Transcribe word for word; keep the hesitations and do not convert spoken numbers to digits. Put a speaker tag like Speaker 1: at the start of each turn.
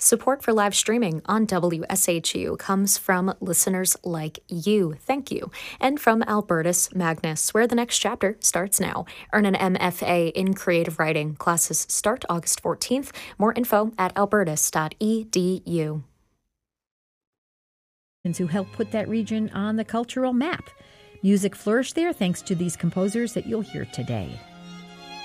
Speaker 1: Support for live streaming on W S H U comes from listeners like you. Thank you. And from Albertus Magnus, where the next chapter starts now. Earn an M F A in creative writing. Classes start August fourteenth. More info at albertus dot e d u.
Speaker 2: Who helped put that region on the cultural map. Music flourished there thanks to these composers that you'll hear today.